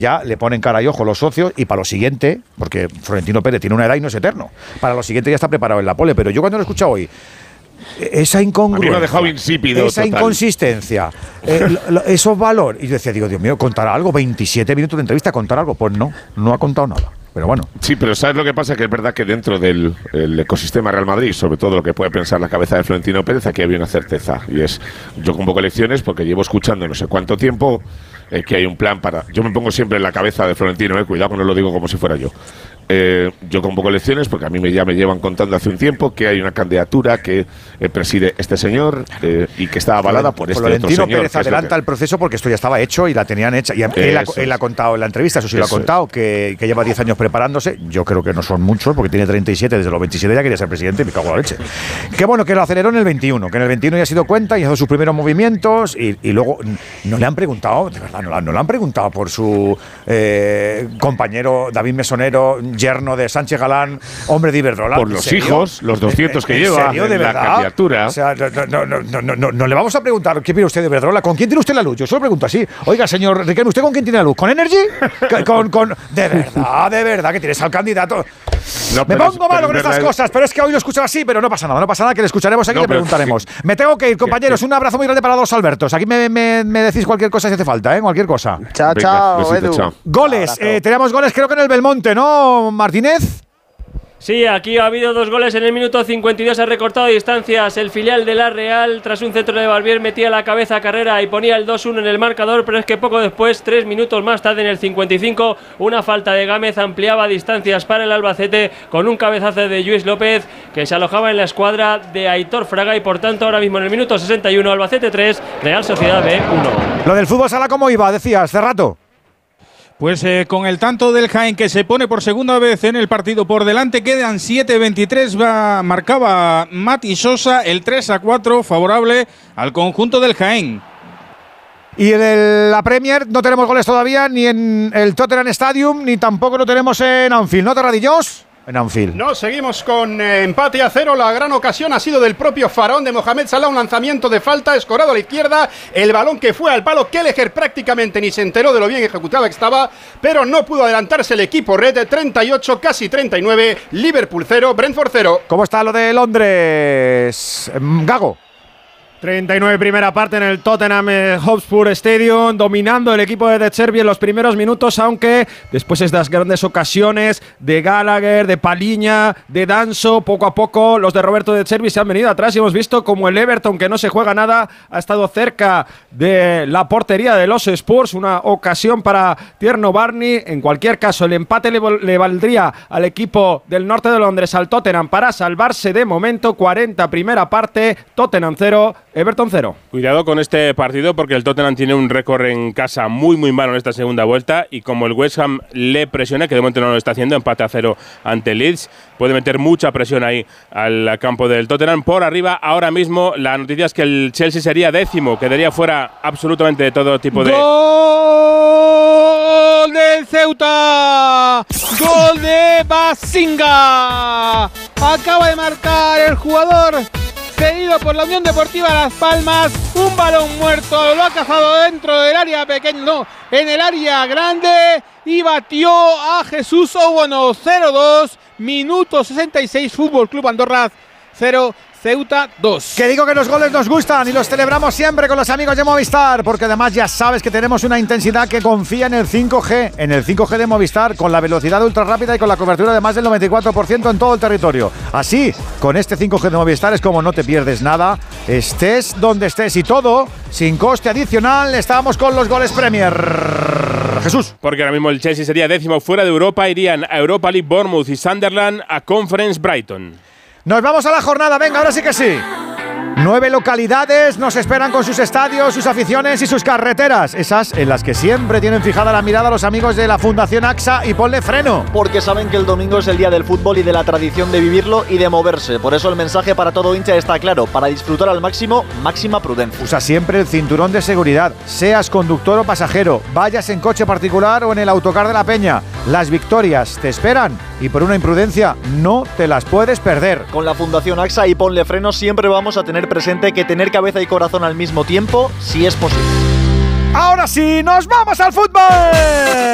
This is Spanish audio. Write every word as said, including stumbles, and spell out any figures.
ya le ponen cara y ojo los socios y para lo siguiente, porque Florentino Pérez tiene una edad y no es eterno, para lo siguiente ya está preparado en la pole, pero yo cuando lo he escuchado hoy, esa incongruencia, a mí me ha dejado insípido, esa total. inconsistencia, eh, lo, lo, esos valores, y yo decía, digo, Dios mío, ¿contará algo? veintisiete minutos de entrevista, ¿contar algo? Pues no, no ha contado nada. Pero bueno. Sí, pero ¿sabes lo que pasa? Que es verdad que dentro del el ecosistema Real Madrid, sobre todo lo que puede pensar la cabeza de Florentino Pérez, aquí había una certeza. Y es, yo convoco elecciones porque llevo escuchando no sé cuánto tiempo eh, que hay un plan para… Yo me pongo siempre en la cabeza de Florentino, eh, cuidado que no lo digo como si fuera yo. Eh, yo convoco elecciones porque a mí me, ya me llevan contando hace un tiempo que hay una candidatura que eh, preside este señor eh, y que está avalada por este Florentino otro señor. Pérez adelanta que… el proceso porque esto ya estaba hecho y la tenían hecha. Y él ha, él ha contado en la entrevista, eso sí lo ha contado, que, que lleva diez años preparándose. Yo creo que no son muchos porque tiene treinta y siete, desde los veintisiete ya quería ser presidente y me cago en la leche. Qué bueno que lo aceleró en el veintiuno, que en el veintiuno ya se dio cuenta y hizo sus primeros movimientos y, y luego no le han preguntado, de verdad, no, no le han preguntado por su eh, compañero David Mesonero, yerno de Sánchez Galán, hombre de Iberdrola. Por los hijos, los doscientos que lleva serio, de en la verdad? candidatura. O sea, no, no, no, no, no, no, no le vamos a preguntar qué pide usted de Iberdrola, ¿con quién tiene usted la luz? Yo solo pregunto así. Oiga, señor Riquelme, ¿usted con quién tiene la luz? ¿Con Energy? ¿Con, con, de verdad, de verdad, que tienes al candidato? No, Me pongo malo con estas cosas, pero es que hoy lo escucho así, pero no pasa nada, no pasa nada, que le escucharemos aquí y no, le preguntaremos. Sí. Me tengo que ir, compañeros, que, que, un abrazo muy grande para los Albertos. Aquí me, me, me decís cualquier cosa si hace falta, ¿eh? Cualquier cosa. Chao, chao, besito, Edu. Chao. Goles, eh, tenemos goles creo que en el Belmonte, ¿no, Martínez? Sí, aquí ha habido dos goles en el minuto cincuenta y dos, ha recortado distancias el filial de la Real, tras un centro de Barbier metía la cabeza a Carrera y ponía el dos uno en el marcador, pero es que poco después, tres minutos más tarde en el cincuenta y cinco, una falta de Gámez ampliaba distancias para el Albacete con un cabezazo de Lluís López que se alojaba en la escuadra de Aitor Fraga y por tanto ahora mismo en el minuto sesenta y uno Albacete tres, Real Sociedad B uno. Lo del fútbol sala, ¿cómo iba? Decías, hace rato. Pues eh, con el tanto del Jaén que se pone por segunda vez en el partido por delante, quedan siete veintitrés, va, marcaba Mati Sosa el tres a cuatro favorable al conjunto del Jaén. Y en el, la Premier no tenemos goles todavía, ni en el Tottenham Stadium, ni tampoco lo tenemos en Anfield, ¿no, Terradillos? En Anfield. No, seguimos con eh, empate a cero. La gran ocasión ha sido del propio faraón de Mohamed Salah, un lanzamiento de falta, escorado a la izquierda, el balón que fue al palo. Kelleher prácticamente ni se enteró de lo bien ejecutada que estaba, pero no pudo adelantarse el equipo red. Treinta y ocho, casi treinta y nueve, Liverpool cero, Brentford cero. ¿Cómo está lo de Londres, Gago? treinta y nueve primera parte en el Tottenham Hotspur Stadium, dominando el equipo de De Zerbi en los primeros minutos, aunque después de estas grandes ocasiones de Gallagher, de Paliña, de Danso, poco a poco los de Roberto De Zerbi se han venido atrás y hemos visto como el Everton, que no se juega nada, ha estado cerca de la portería de los Spurs, una ocasión para Tierno Barney. En cualquier caso, el empate le, le valdría al equipo del norte de Londres, al Tottenham, para salvarse de momento. Cuarenta primera parte, Tottenham cero, Everton cero. Cuidado con este partido porque el Tottenham tiene un récord en casa muy muy malo en esta segunda vuelta y como el West Ham le presiona, que de momento no lo está haciendo, empate a cero ante Leeds, puede meter mucha presión ahí al campo del Tottenham. Por arriba, ahora mismo, la noticia es que el Chelsea sería décimo, quedaría fuera absolutamente de todo tipo de… ¡Gol del Ceuta! ¡Gol de Basinga! Acaba de marcar el jugador cedido por la Unión Deportiva Las Palmas, un balón muerto, lo ha cazado dentro del área pequeña, no, en el área grande y batió a Jesús Obono. Cero dos, minuto sesenta y seis, Fútbol Club Andorra cero, Ceuta dos. Que digo que los goles nos gustan y los celebramos siempre con los amigos de Movistar, porque además ya sabes que tenemos una intensidad que confía en el cinco G, en el cinco G de Movistar, con la velocidad ultra rápida y con la cobertura de más del noventa y cuatro por ciento en todo el territorio. Así, con este cinco G de Movistar es como no te pierdes nada, estés donde estés y todo sin coste adicional. Estamos con los goles Premier. Jesús. Porque ahora mismo el Chelsea sería décimo fuera de Europa, irían a Europa League Bournemouth y Sunderland, a Conference Brighton. Nos vamos a la jornada, venga, ahora sí que sí. Nueve localidades nos esperan con sus estadios, sus aficiones y sus carreteras. Esas en las que siempre tienen fijada la mirada los amigos de la Fundación AXA y Ponle Freno. Porque saben que el domingo es el día del fútbol y de la tradición de vivirlo y de moverse. Por eso el mensaje para todo hincha está claro. Para disfrutar al máximo, máxima prudencia. Usa siempre el cinturón de seguridad, seas conductor o pasajero, vayas en coche particular o en el autocar de la Peña. Las victorias te esperan y por una imprudencia no te las puedes perder. Con la Fundación AXA y Ponle Freno siempre vamos a tener presente que tener cabeza y corazón al mismo tiempo, sí es posible. Ahora sí, nos vamos al fútbol.